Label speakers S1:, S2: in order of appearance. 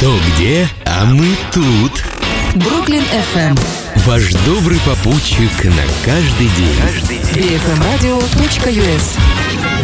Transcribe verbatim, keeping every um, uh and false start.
S1: Кто где, а мы тут.
S2: Бруклин эф эм.
S1: Ваш добрый попутчик на каждый день.
S2: би эф эм радио точка ю эс.